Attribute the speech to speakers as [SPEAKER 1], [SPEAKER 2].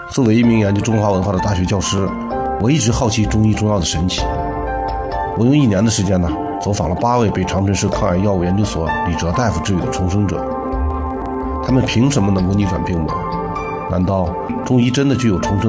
[SPEAKER 1] 作为一名研究中华文化的大学教师，我一直好奇中医中药的神奇。我用1年的时间走访了8位被长春市抗癌药物研究所李哲大夫治愈的重生者。他们凭什么能够逆转病魔？难道中医真的具有重生